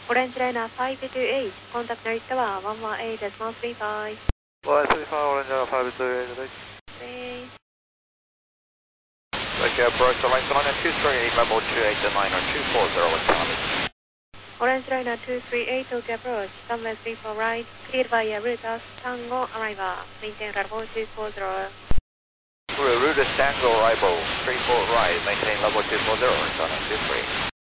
Orange Liner 528, contact North Tower 118.35. 135, Orange Liner 528. Okay. Okay, approach the line 238, level 289 or 240 Orange Liner 238, Tokyo approach, runway 34 right, cleared via Rutas Tango arrival, maintain level 240. Rutas Tango arrival, 34 right, maintain level 240, runway 23.